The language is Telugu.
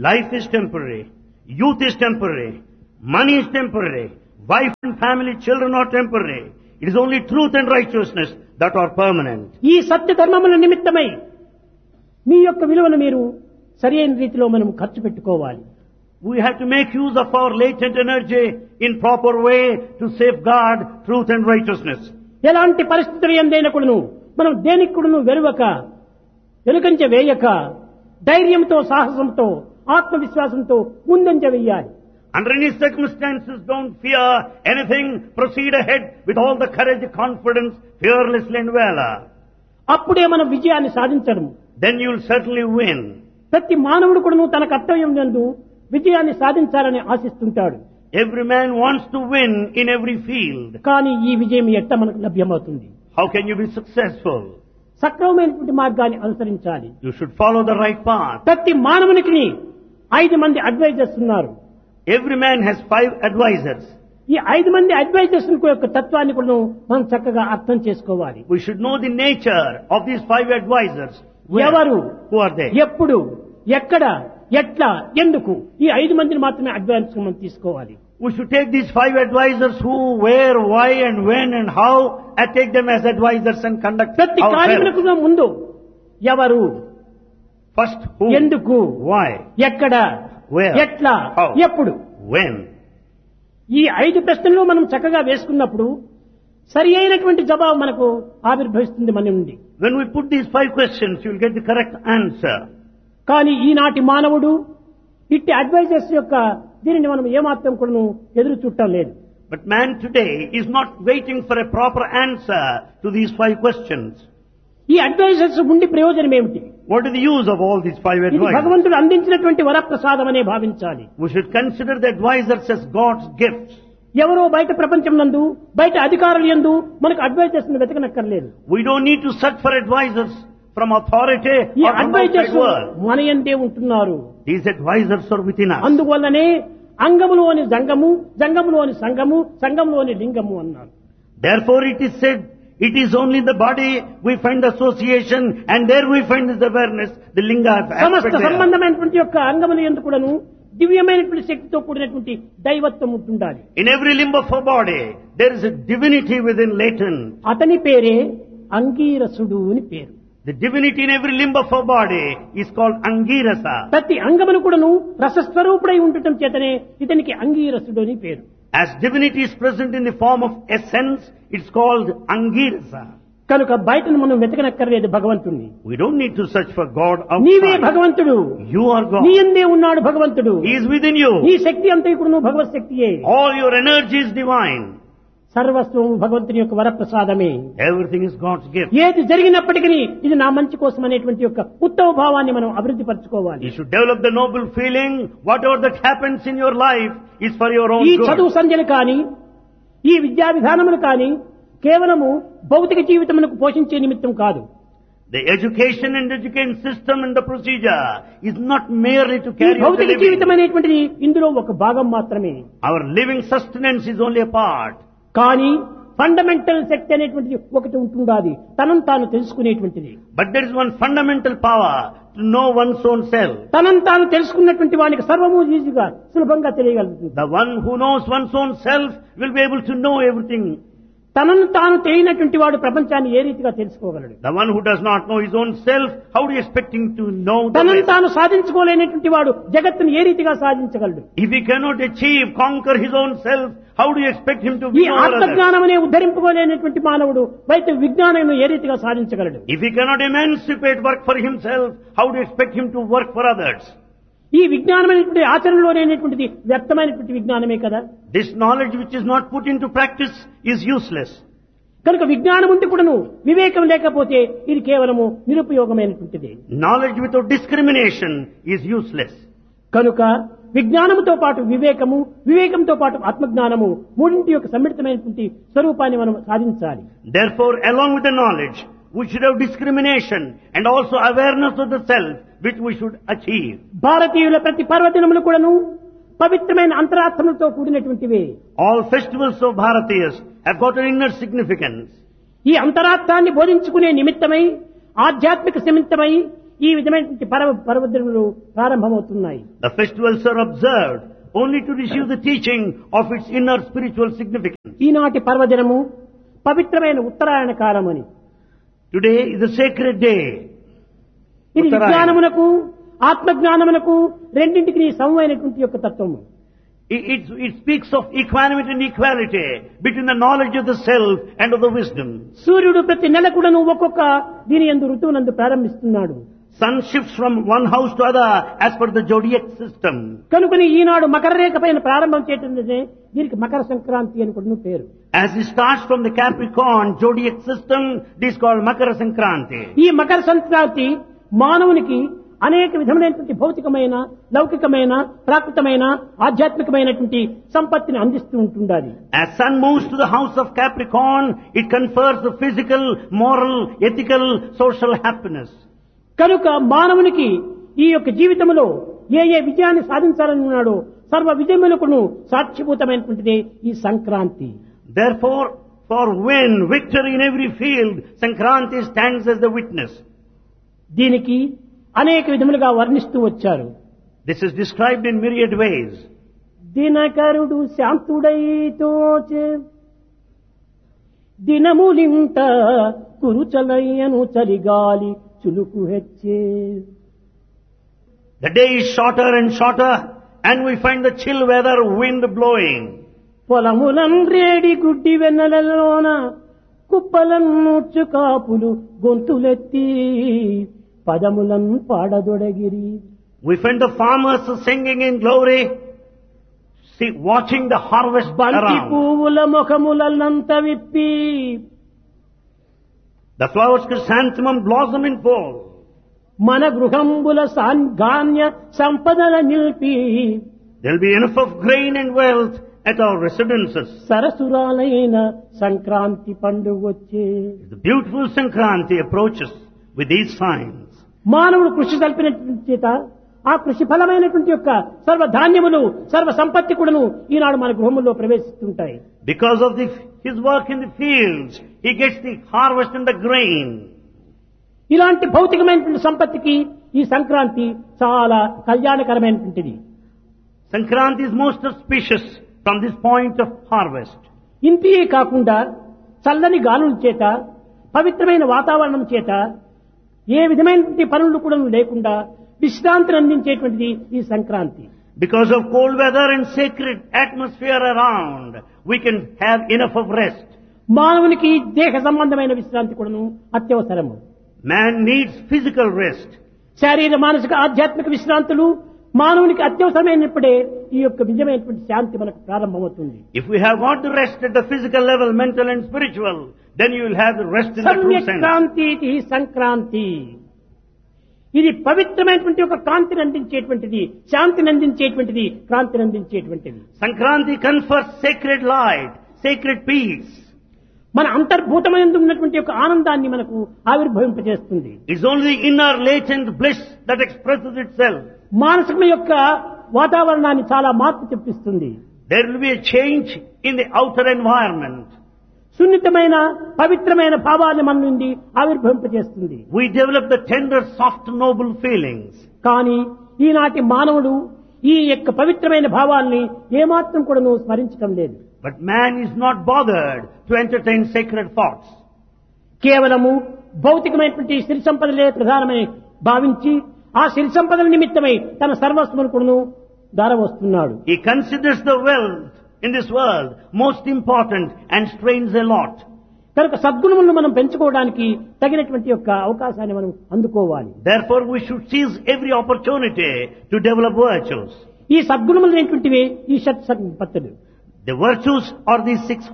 Life is temporary. Youth is temporary. Money is temporary. Wife and family, children are temporary. It is only truth and righteousness that are permanent. ఈ సత్య ధర్మముల నిమిత్తమై మీ యొక్క విలువను మీరు సరైన రీతిలో మనం ఖర్చు పెట్టుకోవాలి. We have to make use of our latent energy in proper way to safeguard truth and righteousness. ఎలాంటి పరిస్థితులు ఎందైనకుడును మనం దేనికుడును వెలువక వెలుకంచె వేయక ధైర్యంతో సాహసంతో ఆత్మవిశ్వాసంతో ముందంజ వేయాలి. Under any circumstances, don't fear anything. Proceed ahead with all the courage, confidence, fearlessly and valor. అప్పుడే మనం విజయాన్ని సాధించడం. Then you will certainly win. ప్రతి మానవుడు కూడాను తన కర్తవ్యం నందు విజయాన్ని సాధించాలని ఆశిస్తుంటాడు. Every man wants to win in every field. కానీ ఈ విజయం ఎట్లా మనకు లభ్యమవుతుంది? How can you be successful? సక్రమమైనటువంటి మార్గాన్ని అనుసరించాలి. You should follow the right path. ప్రతి మానవునికి 5 మంది అడ్వైజర్స్ ఉన్నారు. Every man has 5 advisors. ఈ 5 మంది అడ్వైజర్స్ యొక్క తత్వాన్ని కూడా మనం చక్కగా అర్థం చేసుకోవాలి. We should know the nature of these 5 advisors. ఎవరు, who are they? ఎప్పుడు, ఎక్కడ, ఎట్లా, ఎందుకు, ఈ 5 మందిని మాత్రమే అడ్వైజర్స్ మనం తీసుకోవాలి. We should take these 5 advisors who, where, why and when and how, and take them as advisors and conduct ప్రతి ourselves. కార్యములకు ముందు ఎవరు, First who, ఎందుకు, why, ఎక్కడ, where, ఎట్లా, how, ఎప్పుడు, when. ఈ 5 ప్రశ్నలు మనం చక్కగా వేసుకున్నప్పుడు సరి అయినటువంటి జవాబు మనకు ఆవిర్భవిస్తుంది మన నుండి. When we put these 5 questions, you will get the correct answer. కానీ ఈనాటి మానవుడు ఇట్టి అడ్వైజర్స్ యొక్క దీనిని మనం ఏమాత్రం కూడా ఎదురు చూడటం లేదు. But man today is not waiting for a proper answer to these 5 questions. ఈ అడ్వైజర్స్ ఉండి ప్రయోజనం ఏమిటి? What is the use of all these 5 ఇది advisors? భగవంతుడు అందించినటువంటి వరప్రసాదం అనే భావించాలి. We should consider the advisors as God's gifts. ఎవరో బయట ప్రపంచం నందు బయట అధికారులు యందు మనకు advisors వెతకనక్కర్లేదు. We don't need to search for advisors from authority ఈ or from outside advisors world. మన యందే ఉంటున్నారు. These advisors are within us. అందువల్లనే అంగములోని జంగము, జంగములోని సంగము, సంగములోని లింగము అన్నారు. Therefore it is said, it is only in the body we find association and there we find this awareness, the linga సమస్త aspect there. సంబంధమైనటువంటి యొక్క అంగముల యందు కూడాను దివ్యమైనటువంటి శక్తితో కూడినటువంటి దైవత్వం ఉంటుండాలి. In every limb of our body there is a divinity within latent. అతని పేరే అంగీరసుడు అని పేరు. The divinity in every limb of our body is called Angirasa. ప్రతి అంగమును కూడాను రసస్వరూపుడై ఉండటం చేతనే ఇతనికి అంగీరసుడు అని పేరు. As divinity is present in the form of essence, it's called Angirasa. కనుక బయటను మనం వెతకనక్కర్లేదు భగవంతుణ్ణి. We don't need to search for God నీవే outside. భగవంతుడు. You are God. నీ యందే ఉన్నాడు భగవంతుడు. He is within you. నీ శక్తి అంతా కూడా భగవత్ శక్తియే. All your energy is divine. సర్వస్వము భగవంతుని యొక్క వరప్రసాదమే. Everything is God's gift. ఏది జరిగినప్పటికీ ఇది నా మంచి కోసం అనేటువంటి యొక్క ఉత్తమ భావాన్ని మనం అభివృద్ధి పరచుకోవాలి. You should develop the noble feeling, whatever that happens in your life is for your own ఈ good. చదువు సంధ్యలు కానీ ఈ విద్యా విధానములు కానీ కేవలము భౌతిక జీవితమునకు పోషించే నిమిత్తం కాదు. The education and education system and the procedure is not merely to ఈ carry out the భౌతిక జీవితం living. అనేటువంటిది ఇందులో ఒక భాగం మాత్రమే. Our living sustenance is only a part. కానీ ఫండమెంటల్ శక్తి అనేటువంటిది ఒకటి ఉంటుండాలి, తనను తాను తెలుసుకునేటువంటిది. But there is one fundamental power to know one's own self. తనను తాను తెలుసుకున్నటువంటి వానికి సర్వము ఈజీగా సులభంగా తెలియగలుగుతుంది. The one who knows one's own self will be able to know everything. తనను తాను తెలియనటువంటి వాడు ప్రపంచాన్ని ఏ రీతిగా తెలుసుకోగలడు? The one who does not know his own self, how do you expect him to know the తనను rest? తాను సాధించుకోలేనటువంటి వాడు జగత్తును ఏ రీతిగా సాధించగలడు? If he cannot achieve, conquer his own self, how do you expect him to ఈ be over others? ఆత్మజ్ఞానం అనే ఉద్ధరింపుకోలేనటువంటి మానవుడు బయట విజ్ఞానం ఏ రీతిగా సాధించగలడు? If he cannot emancipate work for himself, how do you expect him to work for others? ఈ విజ్ఞానం అనేటువంటి ఆచరణలోనేటువంటిది వ్యర్థమైనటువంటి విజ్ఞానమే కదా. This knowledge which is not put into practice is useless. కనుక విజ్ఞానం ఉంటే కూడాను వివేకం లేకపోతే ఇది కేవలము నిరుపయోగమైనటువంటిది. Knowledge without discrimination is useless. కనుక విజ్ఞానముతో పాటు వివేకము, వివేకంతో పాటు ఆత్మజ్ఞానము మూడింటి యొక్క సమ్మిళితమైనటువంటి స్వరూపాన్ని మనం సాధించాలి. Therefore, along with the knowledge, we should have discrimination and also awareness of the self, which we should achieve. భారతీయుల ప్రతి పర్వదినములు కూడాను పవిత్రమైన అంతరార్థములతో కూడినటువంటివే. All festivals of Bharatiyas have got an inner significance. ఈ అంతరార్థాన్ని బోధించుకునే నిమిత్తమై ఆధ్యాత్మిక నిమిత్తమై ఈ విధమైనటువంటి పర్వదినములు ప్రారంభమవుతున్నాయి. The festivals are observed only to receive the teaching of its inner spiritual significance. ఈనాటి పర్వదినము పవిత్రమైన ఉత్తరాయణ కాలమని. Today is a sacred day. ఇది ఉత్తరాయణ. విజ్ఞానమునకు ఆత్మజ్ఞానమునకు రెండింటికి సమమైనటువంటి యొక్క తత్వము. It speaks of equanimity and equality between the knowledge of the self and of the wisdom. సూర్యుడు ప్రతి నెల కూడాను ఒక్కొక్క దీని యందు ఋతువునందు ప్రారంభిస్తున్నాడు. Sun shifts from one house to other as per the zodiac system. కనుకని ఈనాడు మకర రేఖ పైన ప్రారంభం చేయటం దీనికి మకర సంక్రాంతి అని కూడా పేరు. As it starts from the Capricorn zodiac system, this is called Makara Sankranti. ఈ మకర సంక్రాంతి మానవునికి అనేక విధమైనటువంటి భౌతికమైన, లౌకికమైన, ప్రాకృతమైన, ఆధ్యాత్మికమైనటువంటి సంపత్తిని అందిస్తూ ఉంటుండాలి. As sun moves to the house of Capricorn, it confers the physical, moral, ethical, social happiness. కనుక మానవునికి ఈ యొక్క జీవితంలో ఏ విజయాన్ని సాధించాలని ఉన్నాడో సర్వ విజయములకును సాక్షిభూతమైనటువంటిదే ఈ Sankranti. Therefore, for win, victory in every field, Sankranti stands as the witness. దీనికి అనేక విధములుగా వర్ణిస్తూ వచ్చారు. This is described in myriad ways. దినకరుడు శాంతుడైతోచే దినములింత కురుచలయ్యను Chaligali చులుకు హెచ్చే. The day is shorter and shorter, and we find the chill weather, wind blowing. పొలములం రేడి గుడ్డి వెన్నెలలోన కుప్పలన్నూర్చు కాపులు గొంతులెత్తి పదములం పాడదొడగిరి. We find the farmers singing in glory, watching the harvest బంతి around. పువ్వుల ముఖములంత విప్పి The flowers chrysanthemum blossom in full. మన గృహంబుల సాన్గాన్య సంపదల నిల్పి There will be enough of grain and wealth at our residences. సరసురాలైన Sankranti పండుగొచ్చే. The beautiful Sankranti approaches with these signs. మానవుడు కృషి కల్పినటువంటి చేత ఆ కృషి ఫలమైనటువంటి యొక్క సర్వ ధాన్యములు, సర్వ సంపత్తి కూడాను ఈనాడు మన గృహముల్లో ప్రవేశిస్తుంటాయి. Because of his work in the fields, he gets the harvest and the grain. ఇలాంటి భౌతికమైనటువంటి సంపత్తికి ఈ సంక్రాంతి చాలా కళ్యాణకరమైనటువంటిది. Sankranti is most auspicious from this point of harvest. ఇంతియే కాకుండా చల్లని గాలుల చేత, పవిత్రమైన వాతావరణం చేత ఏ విధమైనటువంటి పనులు కూడా లేకుండా విశ్రాంతిని అందించేటువంటిది ఈ Sankranti. Because of cold weather and sacred atmosphere around, we can have enough of rest. మానవునికి దేహ సంబంధమైన విశ్రాంతి కూడాను అత్యవసరము. Man needs physical rest. శారీర, మానసిక, ఆధ్యాత్మిక విశ్రాంతులు మానవునికి అత్యవసరమైనప్పుడే ఈ యొక్క నిజమైనటువంటి శాంతి మనకు ప్రారంభమవుతుంది. If we have got the rest at the physical level, mental and spiritual, then you will have the rest in the true sense. Sankranti ఇది సంక్రాంతి. ఇది పవిత్రమైనటువంటి ఒక కాంతిని అందించేటువంటిది, శాంతిని అందించేటువంటిది, క్రాంతిని అందించేటువంటిది. Sankranti confers sacred light, sacred peace. మన అంతర్భూతమైనందు ఉన్నటువంటి ఒక ఆనందాన్ని మనకు ఆవిర్భవింపజేస్తుంది. It's only inner latent bliss that expresses itself. మానసిక యొక్క వాతావరణాన్ని చాలా మార్పు తెప్పిస్తుంది. There will be a change in the outer environment. సున్నితమైన పవిత్రమైన భావాన్ని మన నుండి ఆవిర్భవింపజేస్తుంది. We develop the tender, soft, noble feelings. కానీ ఈనాటి మానవుడు ఈ యొక్క పవిత్రమైన భావాల్ని ఏమాత్రం కూడా స్మరించడం లేదు. But man is not bothered to entertain sacred thoughts. కేవలము భౌతికమైనటువంటి సిరి సంపదలే ప్రధానమని భావించి ఆ సిరి సంపదల నిమిత్తమై తన సర్వస్వమును కూడాను దారవస్తున్నాడు. He considers the wealth in this world most important and strains a lot. కనుక సద్గుణములను మనం పెంచుకోవడానికి తగినటువంటి యొక్క అవకాశాన్ని మనం అందుకోవాలి. Therefore we should seize every opportunity to develop virtues. ఈ సద్గుణములు ఏంటువంటివి? ఈ shut సంపత్తులు. The virtues are these 6